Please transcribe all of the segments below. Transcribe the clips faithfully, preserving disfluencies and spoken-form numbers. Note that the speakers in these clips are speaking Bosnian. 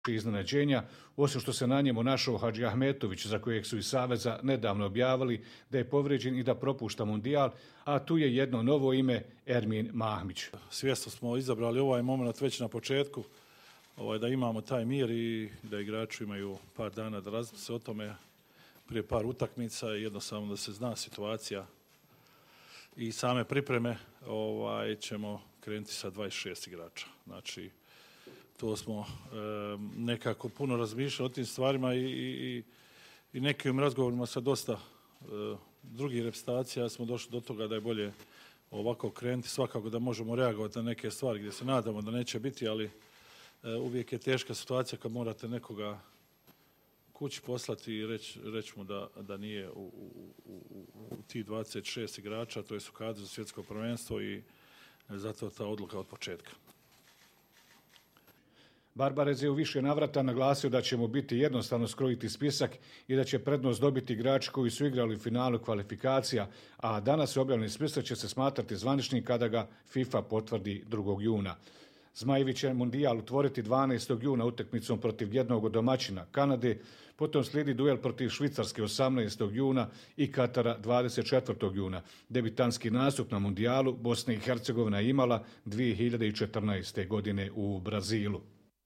iznenađenja, osim što se na njemu našao Hadži Ahmetović, za kojeg su iz Saveza nedavno objavili da je povrijeđen i da propušta mundijal, a tu je jedno novo ime, Ermin Mahmić. Svjesno smo izabrali ovaj moment već na početku, ovaj, da imamo taj mir i da igrači imaju par dana da razmisle o tome prije par utakmica, jednostavno da se zna situacija i same pripreme, ovaj, ćemo krenuti sa dvadeset šest igrača. Znači, to smo e, nekako puno razmišljali o tim stvarima i, i, i nekim razgovorima sa dosta e, drugih reprezentacija smo došli do toga da je bolje ovako krenuti. Svakako da možemo reagovati na neke stvari gdje se nadamo da neće biti, ali e, uvijek je teška situacija kad morate nekoga kući poslati i reći reć mu da, da nije u, u, u, u tih dvadeset šest igrača, to je su kadri za svjetsko prvenstvo i zato ta odluka od početka. Barbarez je u više navrata naglasio da će mu biti jednostavno skrojiti spisak i da će prednost dobiti igrači koji su igrali u finalu kvalifikacija, a danas objavljeni spisak će se smatrati zvaničnim kada ga FIFA potvrdi drugog juna. Zmajevi će mundijal utvoriti dvanaestog juna utakmicom protiv jednog od domaćina Kanade, potom slijedi duel protiv Švicarske osamnaestog juna i Katara dvadeset četvrtog juna. Debitanski nastup na mundijalu Bosna i Hercegovina je imala dvije hiljade četrnaeste. godine u Brazilu.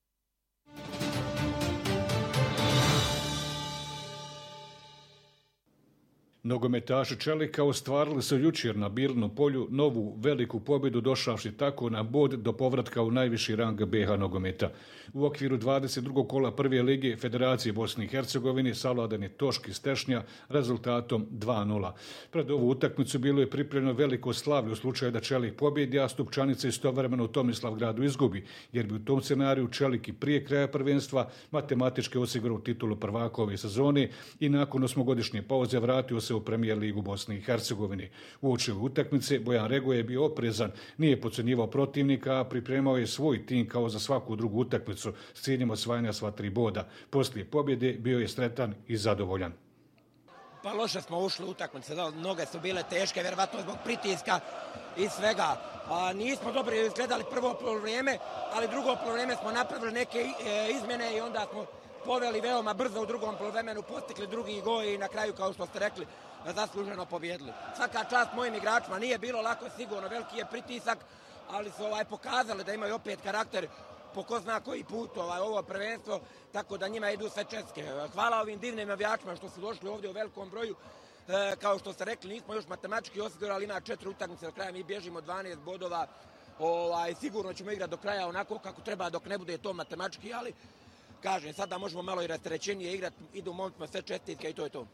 Nogometaši Čelika ostvarili su jučer na Bilinom polju novu veliku pobjedu, došavši tako na bod do povratka u najviši rang B H nogometa. U okviru dvadeset drugog kola prve lige Federacije Bosne i Hercegovine savladan je Toški Stešnja rezultatom dva nula. Pred ovu utakmicu bilo je pripremljeno veliko slavlje u slučaju da Čelik pobjedi, a Stupčanica istovremeno u Tomislavgradu izgubi, jer bi u tom scenariju Čelik i prije kraja prvenstva matematički osigurao titulu prvaka ove sezone i nakon osmogodišnje pauze vratio se u Premijer ligu Bosne i Hercegovine. U oči utakmice Bojan Regoje je bio oprezan, nije podcjenjivao protivnika, a pripremao je svoj tim kao za svaku drugu utakmicu s ciljem osvajanja sva tri boda. Poslije pobjede bio je sretan i zadovoljan. Pa loše smo ušli u utakmicu, noge su bile teške, vjerovatno zbog pritiska i svega. A, nismo dobro izgledali prvo poluvreme, ali drugo poluvreme smo napravili neke izmjene i onda smo poveli veoma brzo u drugom poluvremenu, postigli drugi gol i na kraju, kao što ste rekli, zasluženo pobjedili. Svaka čast mojim igračima, nije bilo lako, sigurno, veliki je pritisak, ali su ovaj, pokazali da imaju opet karakter po ko zna koji put ovaj, ovo prvenstvo, tako da njima idu sve čestke. Hvala ovim divnim navijačima što su došli ovdje u velikom broju. E, kao što ste rekli, nismo još matematički osigurali, ima četiri utakmice do kraja, mi bježimo dvanaest bodova, ovaj, sigurno ćemo igrati do kraja onako kako treba dok ne bude to matematički, ali kažem, sada možemo malo i rasterećenije igrati, idu momcima sve čestitke i to je to.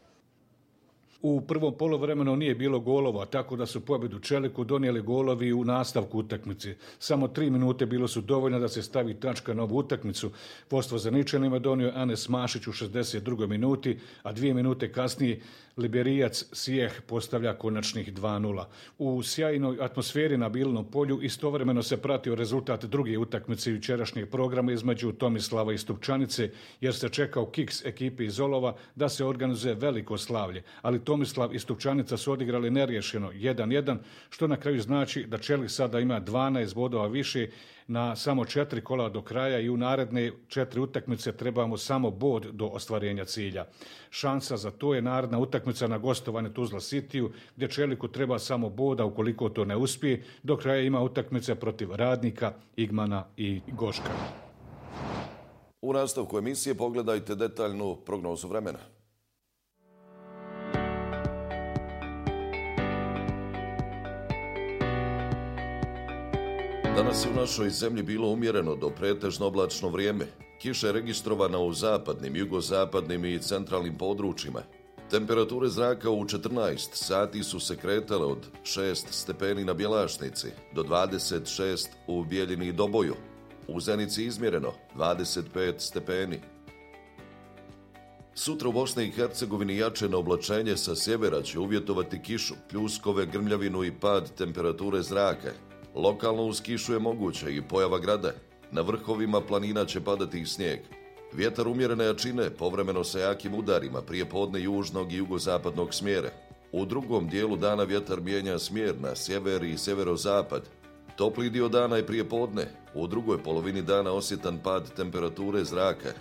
U prvom poluvremenu nije bilo golova, tako da su pobjedu Čeliku donijeli golovi u nastavku utakmice. Samo tri minute bilo su dovoljno da se stavi tačka na ovu utakmicu. Vodstvo za Ničanima donio Anes Mašić u šezdeset drugoj minuti, a dvije minute kasnije Liberijac Sijeh postavlja konačnih dva nula. U sjajnoj atmosferi na Bilinom polju istovremeno se pratio rezultat druge utakmice jučerašnjeg programa između Tomislava i Stupčanice, jer se čekao kiks ekipe iz Olova da se organizuje veliko slavlje, ali Tomislav i Stupčanica su odigrali neriješeno jedan jedan, što na kraju znači da Čelik sada ima dvanaest bodova više na samo četiri kola do kraja i u naredne četiri utakmice trebamo samo bod do ostvarenja cilja. Šansa za to je naredna utakmica na gostovanje Tuzla Cityu, gdje Čeliku treba samo boda ukoliko to ne uspije. Do kraja ima utakmice protiv Radnika, Igmana i Goška. U nastavku emisije pogledajte detaljnu prognozu vremena. Danas je u našoj zemlji bilo umjereno do pretežno oblačno vrijeme. Kiša je registrovana u zapadnim, jugozapadnim i centralnim područjima. Temperature zraka u četrnaest sati su se kretale od šest stepeni na Bjelašnici do dvadeset šest u Bijeljini i Doboju. U Zenici izmjereno dvadeset pet stepeni. Sutra u Bosni i Hercegovini jačeno oblačenje sa sjevera će uvjetovati kišu, pljuskove, grmljavinu i pad temperature zraka. Lokalno uz kišu je moguće i pojava grada. Na vrhovima planina će padati i snijeg. Vjetar umjerene jačine, povremeno sa jakim udarima, prije podne južnog i jugozapadnog smjera. U drugom dijelu dana vjetar mijenja smjer na sjever i sjeverozapad. Topli dio dana je prije podne. U drugoj polovini dana osjetan pad temperature zraka.